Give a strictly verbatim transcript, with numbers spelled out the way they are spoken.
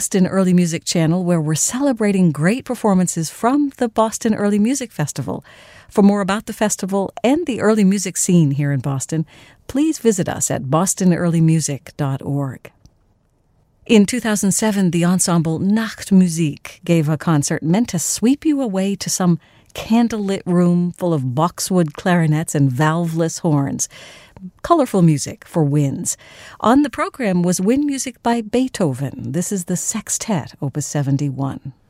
Boston Early Music Channel, where we're celebrating great performances from the Boston Early Music Festival. For more about the festival and the early music scene here in Boston, please visit us at boston early music dot org. In two thousand seven, the ensemble Nachtmusik gave a concert meant to sweep you away to some candlelit room full of boxwood clarinets and valveless horns. Colorful music for winds. On the program was wind music by Beethoven. This is the Sextet, Opus seventy-one.